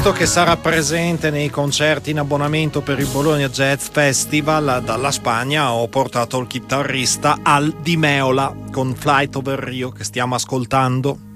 visto che sarà presente nei concerti in abbonamento per il Bologna Jazz Festival, dalla Spagna ho portato il chitarrista Al Di Meola con Flight Over Rio, che stiamo ascoltando.